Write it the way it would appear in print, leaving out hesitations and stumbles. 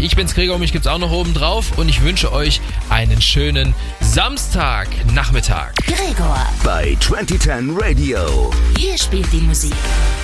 Ich bin's Gregor, mich gibt's auch noch oben drauf und ich wünsche euch einen schönen Samstagnachmittag. Gregor bei 2010 Radio. Hier spielt die Musik.